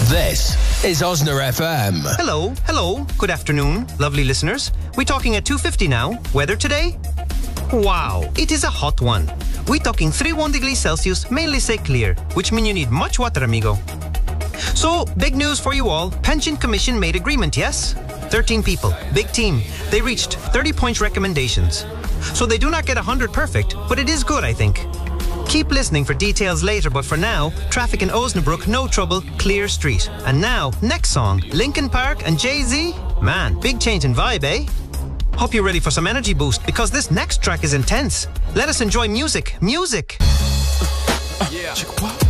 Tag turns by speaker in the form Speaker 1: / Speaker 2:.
Speaker 1: This is Osner FM.
Speaker 2: Hello, good afternoon, lovely listeners. We're talking at 2:50 now. Weather today? Wow, it is a hot one. We're talking 31 degrees Celsius, mainly say clear, which means you need much water, amigo. So, big news for you all. Pension Commission made agreement, yes? 13 people, big team. They reached 30-point recommendations. So they do not get 100 perfect, but it is good, I think. Keep listening for details later, but for now, traffic in Osnabrück, no trouble, clear street. And now, next song, Linkin Park and Jay-Z. Man, big change in vibe, eh? Hope you're ready for some energy boost, because this next track is intense. Let us enjoy music.
Speaker 3: Yeah.